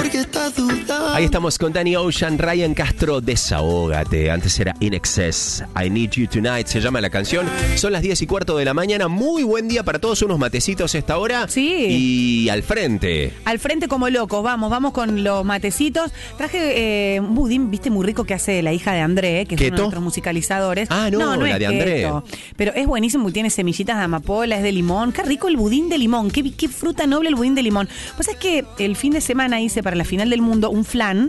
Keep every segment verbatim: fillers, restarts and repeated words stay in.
porque estás dudando. Ahí estamos con Danny Ocean, Ryan Castro, Desahógate. Antes era In Excess, I Need You Tonight, se llama la canción. Son las diez y cuarto de la mañana. Muy buen día para todos, unos matecitos a esta hora. Sí. Y al frente. Al frente como locos, vamos, vamos con los matecitos. Traje eh, un budín, viste, muy rico que hace la hija de André, que es uno de nuestros musicalizadores. Ah, no, no, no la es de André. keto, pero es buenísimo y tiene semillitas de amapola, es de limón. Qué rico el budín de limón, qué, qué fruta noble el budín de limón. Pues es que el fin de semana hice para la final del mundo un flan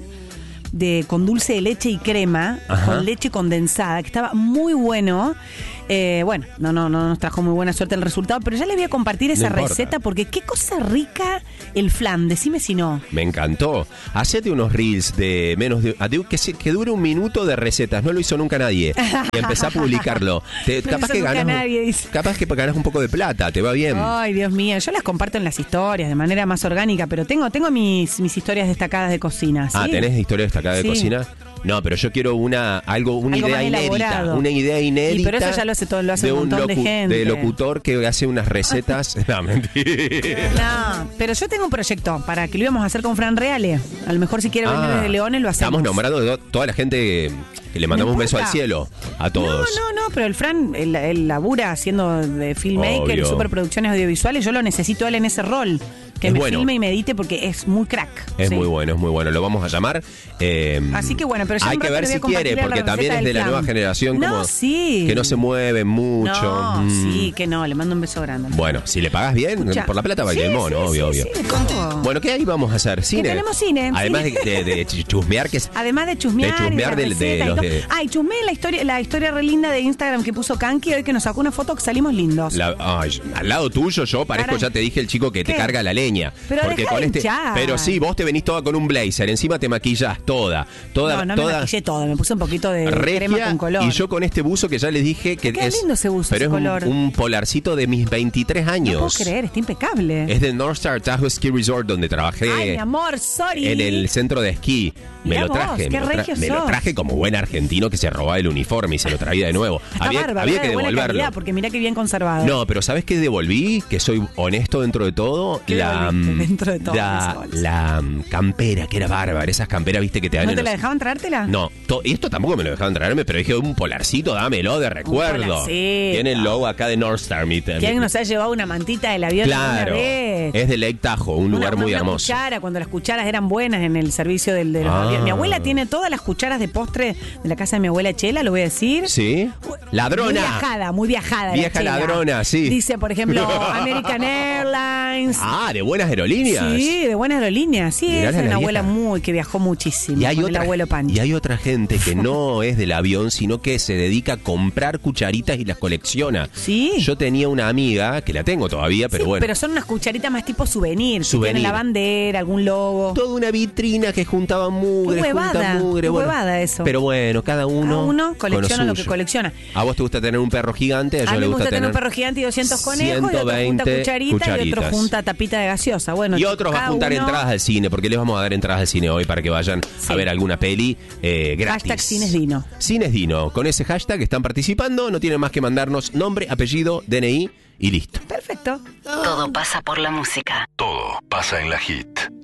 de con dulce de leche y crema, Ajá. con leche condensada, que estaba muy bueno. Eh, bueno, no, no, no nos trajo muy buena suerte el resultado, pero ya les voy a compartir esa No importa. receta porque qué cosa rica el flan, decime si no. Me encantó. Hacete unos reels de menos de... Que, se, que dure un minuto de recetas. No lo hizo nunca nadie. Y empezá a publicarlo. Te, No capaz, hizo que nunca ganas, nadie, dice. capaz que ganas un poco de plata. Te va bien. Ay, Dios mío, yo las comparto en las historias de manera más orgánica, pero tengo, tengo mis, mis historias destacadas de cocina. ¿sí? Ah, ¿tenés historia destacada de Sí. cocina? No, pero yo quiero una algo una Algo idea más inédita, elaborado. una idea inédita. Y pero eso ya lo hace todo, lo hace de un montón de gente. De locutor que hace unas recetas. No, mentira. No, pero yo tengo un proyecto para que lo íbamos a hacer con Fran Reale. A lo mejor si quiere venir Ah, desde Leones lo hacemos. Estamos nombrando de toda la gente que le mandamos No un beso al importa. cielo a todos. No, no, no, pero el Fran, él, él labura haciendo de filmmaker Obvio. y superproducciones audiovisuales. Yo lo necesito a él en ese rol. Que Es me bueno. filme y me edite porque es muy crack. Es sí. muy bueno, es muy bueno. Lo vamos a llamar. Eh, Así que bueno, pero ya hay un que rato ver le voy si a compartir quiere, la porque receta también es del de la flan. nueva generación No, como sí. que no se mueve mucho. No, Mm. sí, que no, le mando un beso grande. Bueno, si le pagas bien, Escucha. por la plata baila Sí, el mono, sí, obvio, sí, obvio. sí, todo. Bueno, ¿qué ahí vamos a hacer? Cine. tenemos cine, Además sí. de, de, de chusmear, que es... Además de chusmear, De chusmear y del- las de recetas y los todo. de- Ay, chusmeé la historia, la historia re linda de Instagram que puso Kanki hoy, que nos sacó una foto que salimos lindos. La- ay, al lado tuyo yo parezco, Para- ya te dije, el chico que te ¿Qué? carga la leña. Pero porque dejá con de este, hinchar. pero sí, vos te venís toda con un blazer, encima te maquillas toda, toda, no, no toda me maquillé todo, me puse un poquito de regia, crema con color. y yo con este buzo que ya les dije que Queda es lindo ese buzo, pero ese es un, color. un polarcito de mis veintitrés años. No puedo creer, está impecable. Es del North Star Tahoe Ski Resort, donde trabajé. Ay, mi amor, sorry. En el centro de esquí. Me Mirá lo vos, traje, qué me, lo tra- regio me lo sos. traje como buen argentino que se robaba el uniforme y se lo traía de nuevo. Está había bárbaro, había era que de buena devolverlo. calidad, porque mira qué bien conservado. No, pero ¿sabes qué devolví? Que soy honesto dentro de todo. ¿Qué La, devolviste mm, dentro de todo la, eso, Alex? la, mm, campera, que era bárbara. Esas camperas, viste, que te dan ¿No en te la los- dejaban traértela? No, to- y esto tampoco me lo dejaban traerme, pero dije un polarcito, dámelo de recuerdo. polarcito. Tiene el logo acá de North Star. Mi, ¿Quién mi- nos ha llevado una mantita del avión Claro, alguna vez? es de Lake Tahoe, un lugar Una- muy una hermoso. cuchara, cuando las cucharas eran buenas en el servicio del, de los Ah. aviones. Mi abuela tiene todas las cucharas de postre de la casa de mi abuela Chela, lo voy a decir. ¿Sí? ¡Ladrona! Muy viajada, muy viajada. la Vieja Chela. ladrona, sí. Dice, por ejemplo, American Airlines. Ah, de buenas aerolíneas. Sí, de buenas aerolíneas. Sí, Mirá es la una vieja. abuela muy que viajó muchísimo. Y hay, con otra, el abuelo Pancho. y hay otra gente que no es del avión, sino que se dedica a comprar cucharitas y las colecciona. Sí. Yo tenía una amiga, que la tengo todavía, pero Sí, bueno. pero son unas cucharitas más tipo souvenir. que Souvenir. Tienen la bandera, algún logo. Toda una vitrina que juntaba mugre, Qué junta huevada, mugre. qué bueno. huevada eso. Pero bueno, cada uno, Cada uno con colecciona lo que suyo. colecciona. A vos te gusta tener un perro gigante, a ella A mí le me gusta, gusta tener un perro gigante y doscientos conejos, y otro junta ciento veinte cucharita y otro cucharitas. junta tapita de gaseosa. Bueno, Y otros va a cada juntar uno- entradas al cine, porque les vamos a dar entradas al cine hoy para que vayan Sí. a ver alguna peli eh, gratis. Hashtag Cines Dino. Cines Dino. Con ese hashtag están participando, no tienen más que mandarnos nombre, apellido, D N I y listo. Perfecto. Todo pasa por la música. Todo pasa en la hit.